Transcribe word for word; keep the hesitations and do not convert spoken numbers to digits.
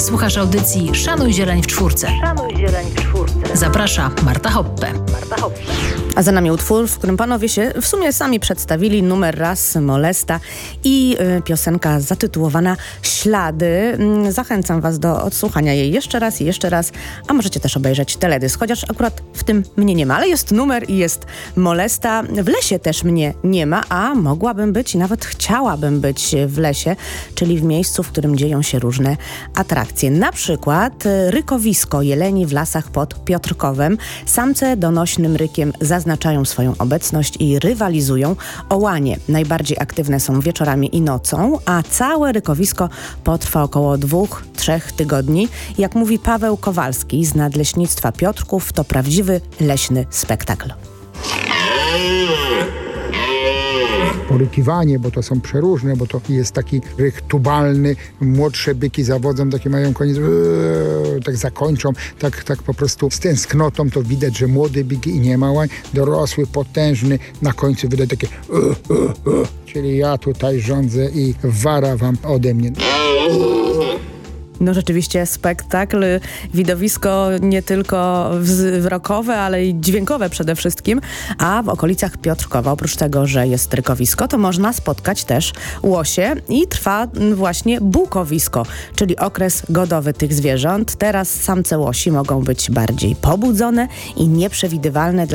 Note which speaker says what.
Speaker 1: Słuchasz audycji Szanuj Zieleń w czwórce.
Speaker 2: Szanuj Zieleń w czwórce.
Speaker 1: Zaprasza Marta Hoppe.
Speaker 2: Marta Hoppe.
Speaker 3: A za nami utwór, w którym panowie się w sumie sami przedstawili, numer raz Molesta i y, piosenka zatytułowana Ślady. Y, zachęcam was do odsłuchania jej jeszcze raz i jeszcze raz, a możecie też obejrzeć teledysk, chociaż akurat w tym mnie nie ma, ale jest numer i jest Molesta. W lesie też mnie nie ma, a mogłabym być i nawet chciałabym być w lesie, czyli w miejscu, w którym dzieją się różne atrakcje. Na przykład y, rykowisko jeleni w lasach pod Piotrkowem. Samce donośnym rykiem zaznaczają swoją obecność i rywalizują o łanie. Najbardziej aktywne są wieczorami i nocą, a całe rykowisko potrwa około dwóch, trzech tygodni. Jak mówi Paweł Kowalski z Nadleśnictwa Piotrków, to prawdziwy leśny spektakl.
Speaker 4: Porykiwanie, bo to są przeróżne, bo to jest taki rych tubalny, młodsze byki zawodzą, takie mają koniec, ee, tak zakończą, tak, tak po prostu z tęsknotą to widać, że młody byk i nie ma łań, dorosły, potężny, na końcu wydaje takie ee, ee, ee. Czyli ja tutaj rządzę i wara wam ode mnie.
Speaker 3: No rzeczywiście spektakl, widowisko nie tylko wzrokowe, ale i dźwiękowe przede wszystkim, a w okolicach Piotrkowa, oprócz tego, że jest rykowisko, to można spotkać też łosie i trwa właśnie bukowisko, czyli okres godowy tych zwierząt. Teraz samce łosi mogą być bardziej pobudzone i nieprzewidywalne,